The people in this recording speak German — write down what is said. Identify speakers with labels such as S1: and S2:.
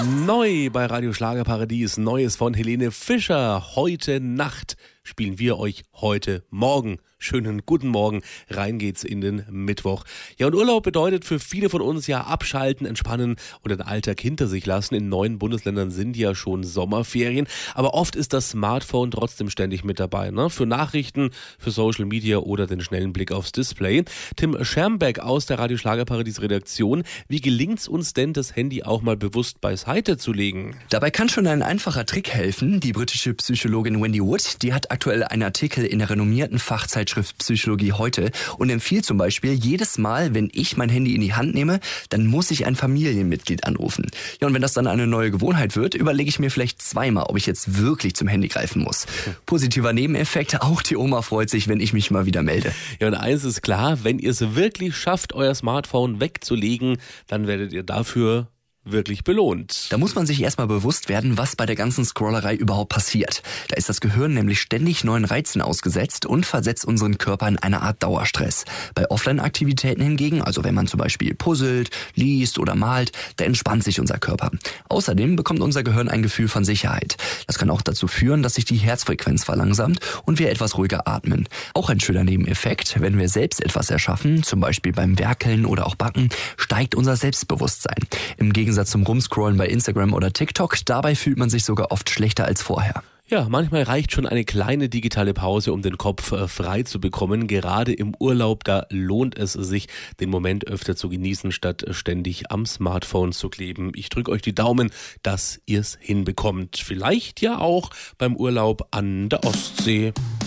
S1: Neu bei Radio Schlagerparadies, Neues von Helene Fischer. Heute Nacht spielen wir euch heute Morgen. Schönen guten Morgen, rein geht's in den Mittwoch. Ja, und Urlaub bedeutet für viele von uns ja abschalten, entspannen und den Alltag hinter sich lassen. In 9 Bundesländern sind ja schon Sommerferien, aber oft ist das Smartphone trotzdem ständig mit dabei, ne? Für Nachrichten, für Social Media oder den schnellen Blick aufs Display. Tim Schermbeck aus der Radio Schlagerparadies Redaktion. Wie gelingt's uns denn, das Handy auch mal bewusst beiseite zu legen?
S2: Dabei kann schon ein einfacher Trick helfen. Die britische Psychologin Wendy Wood, die hat aktuell einen Artikel in der renommierten Fachzeitschrift Psychologie heute und empfiehlt zum Beispiel, jedes Mal, wenn ich mein Handy in die Hand nehme, dann muss ich ein Familienmitglied anrufen. Ja, und wenn das dann eine neue Gewohnheit wird, überlege ich mir vielleicht zweimal, ob ich jetzt wirklich zum Handy greifen muss. Positiver Nebeneffekt, auch die Oma freut sich, wenn ich mich mal wieder melde.
S1: Ja, und eins ist klar, wenn ihr es wirklich schafft, euer Smartphone wegzulegen, dann werdet ihr dafür wirklich belohnt.
S2: Da muss man sich erstmal bewusst werden, was bei der ganzen Scrollerei überhaupt passiert. Da ist das Gehirn nämlich ständig neuen Reizen ausgesetzt und versetzt unseren Körper in eine Art Dauerstress. Bei Offline-Aktivitäten hingegen, also wenn man zum Beispiel puzzelt, liest oder malt, da entspannt sich unser Körper. Außerdem bekommt unser Gehirn ein Gefühl von Sicherheit. Das kann auch dazu führen, dass sich die Herzfrequenz verlangsamt und wir etwas ruhiger atmen. Auch ein schöner Nebeneffekt, wenn wir selbst etwas erschaffen, zum Beispiel beim Werkeln oder auch Backen, steigt unser Selbstbewusstsein. Im Gegensatz zum Rumscrollen bei Instagram oder TikTok, dabei fühlt man sich sogar oft schlechter als vorher.
S1: Ja, manchmal reicht schon eine kleine digitale Pause, um den Kopf frei zu bekommen. Gerade im Urlaub, da lohnt es sich, den Moment öfter zu genießen, statt ständig am Smartphone zu kleben. Ich drücke euch die Daumen, dass ihr es hinbekommt. Vielleicht ja auch beim Urlaub an der Ostsee.